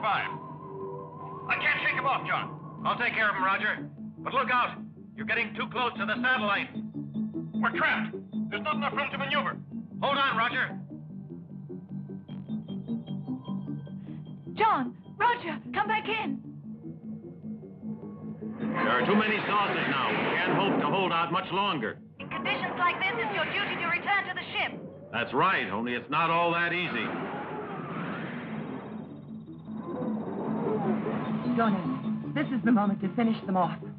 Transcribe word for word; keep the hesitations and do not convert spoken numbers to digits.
survive. I can't shake him off, John. I'll take care of him, Roger. But look out. You're getting too close to the satellite. We're trapped. There's not enough room to maneuver. Hold on, Roger. John, Roger, come back in. There are too many saucers now. We can't hope to hold out much longer. In conditions like this, it's your duty to return to the ship. That's right, only it's not all that easy. Johnny, this is the moment to finish them off.